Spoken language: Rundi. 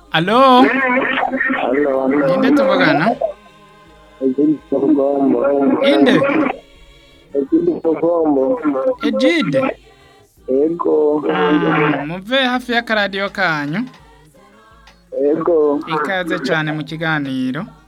Alo, Halo, inde tuvugana? Egidi Togombo. Inde, Egidi Togombo. Ejide. Ego, Muve hafi y'akaradiyo kanyu. ego. Ikaze cyane mu kiganiro.